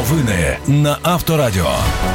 Новини на Авторадіо.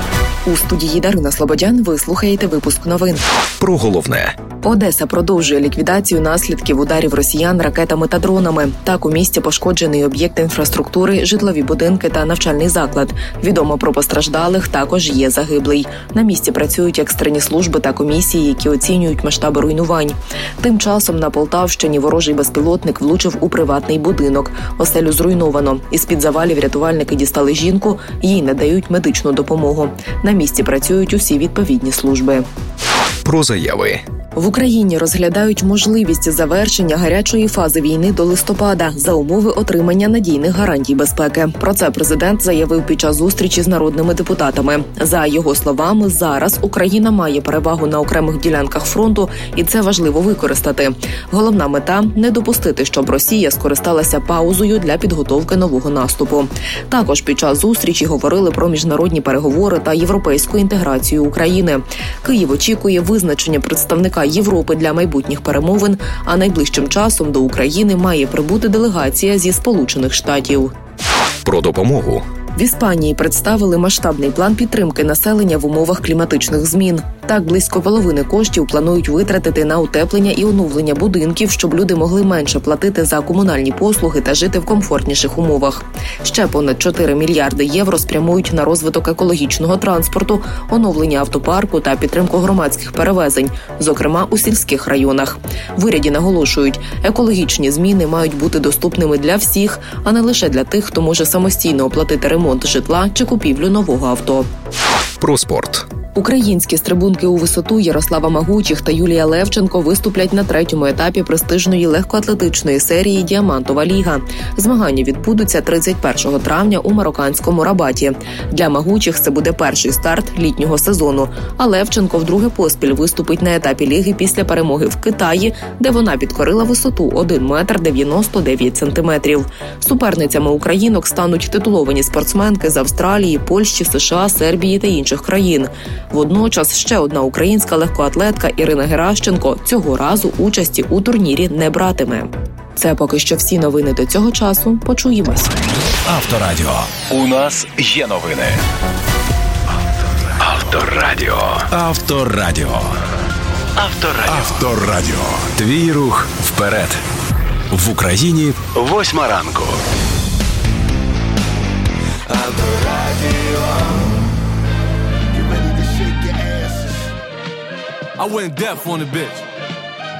У студії Дарина Слободян ви слухаєте випуск новин. Про головне. Одеса продовжує ліквідацію наслідків ударів росіян ракетами та дронами. Так, у місті пошкоджений об'єкт інфраструктури, житлові будинки та навчальний заклад. Відомо про постраждалих, також є загиблий. На місці працюють екстрені служби та комісії, які оцінюють масштаби руйнувань. Тим часом на Полтавщині ворожий безпілотник влучив у приватний будинок. Оселю зруйновано. Із-під завалів рятувальники дістали жінку, їй надають медичну допомогу. На місці працюють усі відповідні служби. Про заяви. В Україні розглядають можливість завершення гарячої фази війни до листопада за умови отримання надійних гарантій безпеки. Про це президент заявив під час зустрічі з народними депутатами. За його словами, зараз Україна має перевагу на окремих ділянках фронту, і це важливо використати. Головна мета – не допустити, щоб Росія скористалася паузою для підготовки нового наступу. Також під час зустрічі говорили про міжнародні переговори та європейську інтеграцію України. Київ очікує визначення представника Європи для майбутніх перемовин, а найближчим часом до України має прибути делегація зі Сполучених Штатів. Про допомогу. В Іспанії представили масштабний план підтримки населення в умовах кліматичних змін. Так, близько половини коштів планують витратити на утеплення і оновлення будинків, щоб люди могли менше платити за комунальні послуги та жити в комфортніших умовах. Ще понад 4 мільярди євро спрямують на розвиток екологічного транспорту, оновлення автопарку та підтримку громадських перевезень, зокрема у сільських районах. В уряді наголошують, екологічні зміни мають бути доступними для всіх, а не лише для тих, хто може самостійно оплатити ремонт житла чи купівлю нового авто. Про спорт. Українські стрибунки у висоту Ярослава Магучих та Юлія Левченко виступлять на третьому етапі престижної легкоатлетичної серії «Діамантова ліга». Змагання відбудуться 31 травня у марокканському Рабаті. Для Магучих це буде перший старт літнього сезону, а Левченко вдруге поспіль виступить на етапі ліги після перемоги в Китаї, де вона підкорила висоту 1 метр 99 сантиметрів. Суперницями українок стануть титуловані спортсменки з Австралії, Польщі, США, Сербії та інших країн. Водночас ще одна українська легкоатлетка Ірина Геращенко цього разу участі у турнірі не братиме. Це поки що всі новини до цього часу. Почуємось. Авторадіо. У нас є новини. Авторадіо. Авторадіо. Авторадіо. Авторадіо. Твій рух вперед. В Україні 8 ранку. Авторадіо. I went deaf on the bitch.